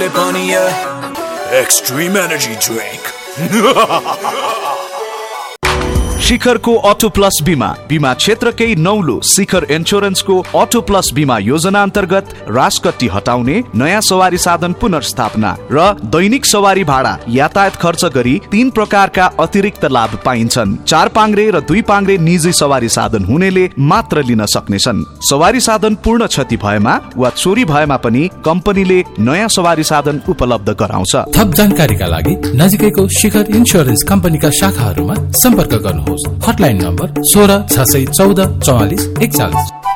पनि extreme energy drink. शिखरको auto plus बीमा क्षेत्रकै नौलो शिखर इन्स्योरेन्सको अटो प्लस बीमा योजना अन्तर्गत रासकट्टी हटाउने, नयाँ सवारी साधन पुनर्स्थापना र दैनिक सवारी भाडा यातायात खर्च गरी 3 प्रकारका अतिरिक्त लाभ पाइन्छन्। 4 पाङ्ग्रे र 2 पाङ्ग्रे निजी सवारी साधन हुनेले मात्र लिन सक्नेछन्। सवारी साधन पूर्ण क्षति भएमा वा चोरी भएमा पनि कम्पनीले नयाँ सवारी साधन उपलब्ध गराउँछ। थप जानकारीका लागि नजिकैको शिखर इन्स्योरेन्स कम्पनीका शाखाहरूमा सम्पर्क गर्नुहोस्। Hotline number 16 614 44 41।